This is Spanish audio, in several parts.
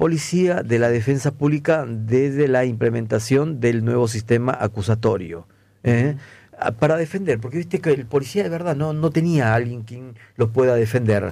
policía de la defensa pública desde la implementación del nuevo sistema acusatorio. Para defender, porque viste que el policía de verdad no tenía a alguien quien lo pueda defender.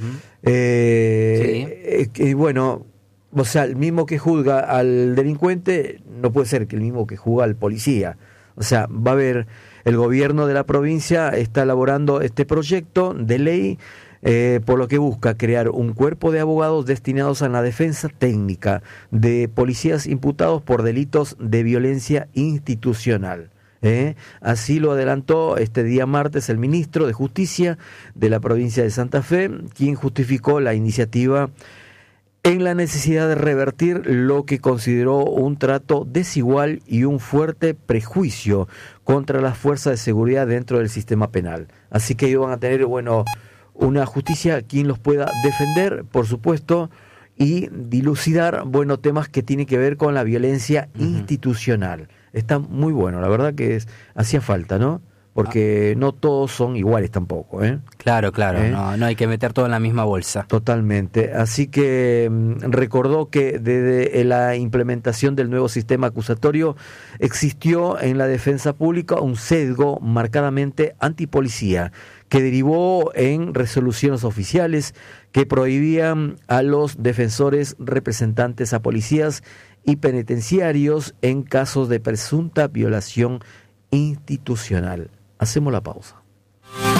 Y bueno, o sea, el mismo que juzga al delincuente no puede ser que el mismo que juzga al policía. O sea, va a haber, el gobierno de la provincia está elaborando este proyecto de ley, por lo que busca crear un cuerpo de abogados destinados a la defensa técnica de policías imputados por delitos de violencia institucional. Así lo adelantó este día martes el ministro de Justicia de la provincia de Santa Fe, quien justificó la iniciativa en la necesidad de revertir lo que consideró un trato desigual y un fuerte prejuicio contra las fuerzas de seguridad dentro del sistema penal. Así que ellos van a tener, bueno, una justicia quien los pueda defender, por supuesto, y dilucidar, bueno, temas que tienen que ver con la violencia institucional. Está muy bueno, la verdad que hacía falta, ¿no? Porque no todos son iguales tampoco, ¿eh? Claro, no hay que meter todo en la misma bolsa. Totalmente. Así que recordó que desde la implementación del nuevo sistema acusatorio existió en la defensa pública un sesgo marcadamente antipolicía que derivó en resoluciones oficiales que prohibían a los defensores representantes a policías y penitenciarios en casos de presunta violación institucional. Hacemos la pausa.